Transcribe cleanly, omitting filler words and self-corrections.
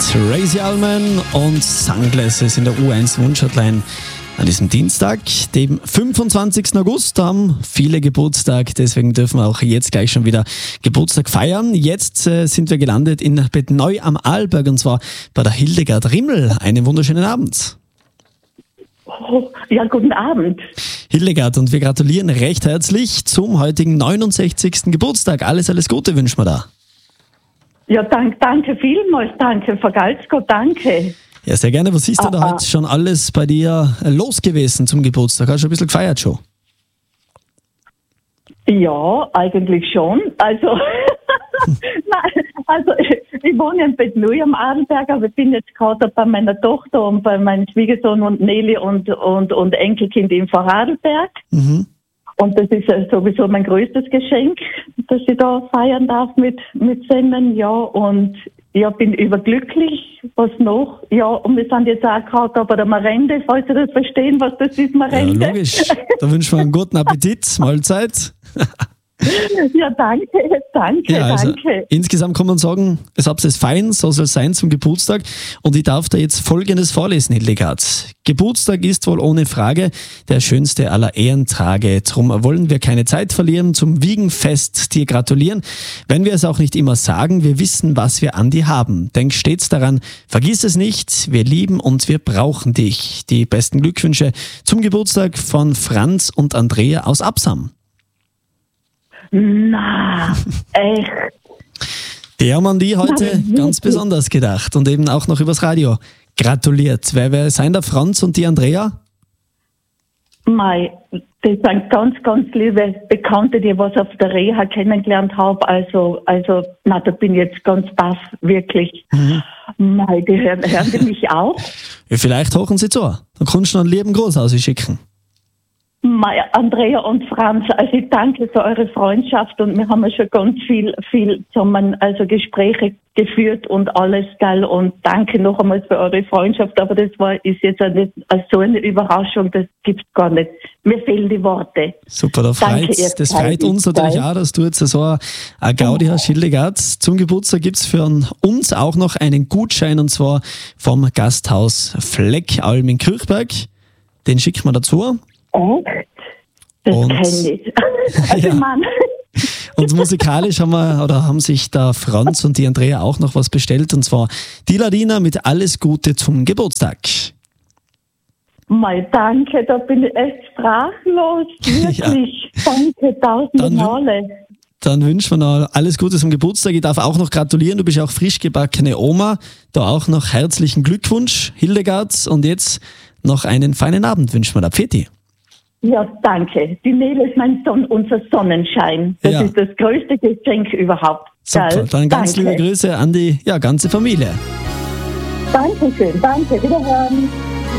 Razy Allman und Sunglasses in der U1 Wunschhotline an diesem Dienstag, dem 25. August. Da haben viele Geburtstag, deswegen dürfen wir auch jetzt gleich schon wieder Geburtstag feiern. Jetzt sind wir gelandet in Bad Neu am Arlberg und zwar bei der Hildegard Rimmel. Einen wunderschönen Abend. Oh, ja, guten Abend. Hildegard, und wir gratulieren recht herzlich zum heutigen 69. Geburtstag. Alles Gute wünschen wir da. Ja, danke vielmals, danke, vergelt's Gott, danke. Ja, sehr gerne. Was ist denn da heute schon alles bei dir los gewesen zum Geburtstag? Hast du ein bisschen gefeiert schon? Ja, eigentlich schon. Also, nein, also ich wohne in Bad Neu am Arlberg, aber ich bin jetzt gerade bei meiner Tochter und bei meinem Schwiegersohn und Nelly und Enkelkind in Vorarlberg. Mhm. Und das ist sowieso mein größtes Geschenk, dass ich da feiern darf mit Sennen, ja. Und ja, bin überglücklich. Was noch? Ja, und wir sind jetzt auch gerade bei der Marende, falls Sie das verstehen, was das ist, Marende. Ja, logisch. Da wünschen wir einen guten Appetit, Mahlzeit. Ja, danke. Ja, also danke. Insgesamt kann man sagen, es habt es fein, so soll es sein zum Geburtstag. Und ich darf da jetzt Folgendes vorlesen, Hildegard. Geburtstag ist wohl ohne Frage der schönste aller Ehrentage. Drum wollen wir keine Zeit verlieren, zum Wiegenfest dir gratulieren. Wenn wir es auch nicht immer sagen, wir wissen, was wir an dir haben. Denk stets daran, vergiss es nicht, wir lieben und wir brauchen dich. Die besten Glückwünsche zum Geburtstag von Franz und Andrea aus Absam. Na, echt? Die haben an die heute ganz besonders gedacht und eben auch noch übers Radio gratuliert. Wer seien der Franz und die Andrea? Mei, das sind ganz liebe Bekannte, die was auf der Reha kennengelernt habe. Also, na, da bin ich jetzt ganz baff, wirklich. Mhm. Mei, die hören die mich auch? Ja, vielleicht hochen sie zu. Dann kannst du noch einen lieben Gruß ausschicken. Andrea und Franz, also ich danke für eure Freundschaft und wir haben ja schon ganz viel zusammen, also Gespräche geführt und alles, geil, und danke noch einmal für eure Freundschaft, aber das ist jetzt so eine Überraschung, das gibt's gar nicht. Mir fehlen die Worte. Super, das freut uns natürlich auch, dass du jetzt so eine Gaudi hast, Hildegard. Zum Geburtstag gibt's für uns auch noch einen Gutschein und zwar vom Gasthaus Fleckalm in Kirchberg. Den schicken wir dazu. Das kenne ich. Also, ja. Mann. Und musikalisch haben sich da Franz und die Andrea auch noch was bestellt, und zwar die Ladina mit Alles Gute zum Geburtstag. Mei, danke, da bin ich echt sprachlos. Wirklich. Ja. Danke, tausende Male. Dann wünschen wir noch alles Gute zum Geburtstag. Ich darf auch noch gratulieren, du bist ja auch frisch gebackene Oma. Da auch noch herzlichen Glückwunsch, Hildegard. Und jetzt noch einen feinen Abend wünschen wir da. Pfeti. Ja, danke. Die Nele ist unser Sonnenschein. Das ist das größte Geschenk überhaupt. Super, geil. Dann ganz liebe Grüße an die ganze Familie. Dankeschön, danke, wiederhören.